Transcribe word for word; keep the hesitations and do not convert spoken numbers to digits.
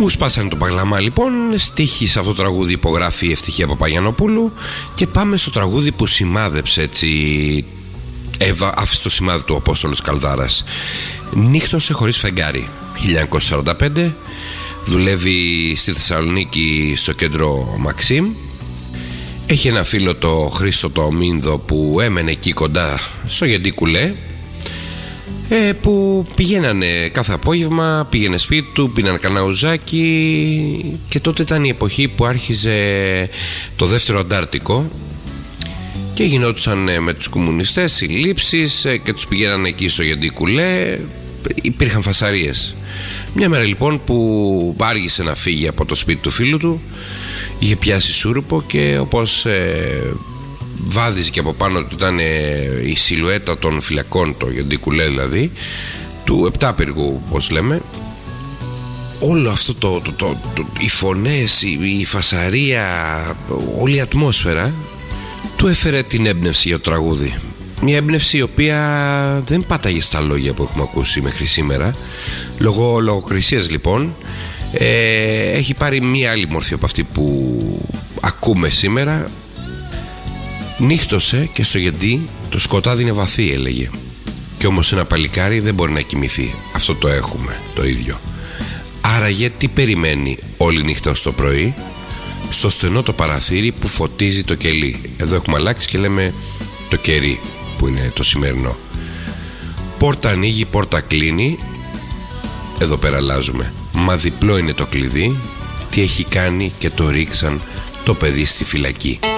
Μου σπάσανε το παγλαμά λοιπόν. Στίχη σε αυτό το τραγούδι υπογράφει η Ευτυχία Παπαγιαννοπούλου. Και πάμε στο τραγούδι που σημάδεψε έτσι, έβα, άφησε το σημάδι του ο Απόστολος Καλδάρας. Νύχτωσε χωρίς φεγγάρι, χίλια εννιακόσια σαράντα πέντε. Δουλεύει στη Θεσσαλονίκη στο κέντρο Μαξίμ. Έχει ένα φίλο, το Χρήστο το Ομίνδο, που έμενε εκεί κοντά στο Γεντή Κουλέ, ε, που πηγαίνανε κάθε απόγευμα, πήγαινε σπίτι του, πίνανε κανένα ουζάκι. Και τότε ήταν η εποχή που άρχιζε το δεύτερο Αντάρτικο και γινόντουσαν με τους κομμουνιστές συλλήψεις και τους πηγαίνανε εκεί στο Γεντή Κουλέ. Υπήρχαν φασαρίες. Μια μέρα λοιπόν που άργησε να φύγει από το σπίτι του φίλου του, είχε πιάσει σούρουπο και όπως ε, βάδιζε και από πάνω του ήταν ε, η σιλουέτα των φυλακών, το Γεντή Κουλέ δηλαδή, του επτάπυργου όπως λέμε, όλο αυτό το, το, το, το οι φωνές, η, η φασαρία, όλη η ατμόσφαιρα του έφερε την έμπνευση για το τραγούδι. Μια έμπνευση η οποία δεν πάταγε στα λόγια που έχουμε ακούσει μέχρι σήμερα. Λόγω λογοκρισίας λοιπόν ε, έχει πάρει μια άλλη μορφή από αυτή που ακούμε σήμερα. Νύχτωσε και στο Γεντή το σκοτάδι είναι βαθύ, έλεγε. Κι όμως ένα παλικάρι δεν μπορεί να κοιμηθεί. Αυτό το έχουμε το ίδιο. Άραγε τι περιμένει όλη νύχτα ως το πρωί? Στο στενό το παραθύρι που φωτίζει το κελί. Εδώ έχουμε αλλάξει και λέμε το κερί, που είναι το σημερινό. Πόρτα ανοίγει, πόρτα κλείνει. Εδώ πέρα αλλάζουμε. Μα διπλό είναι το κλειδί. Τι έχει κάνει και το ρίξαν το παιδί στη φυλακή.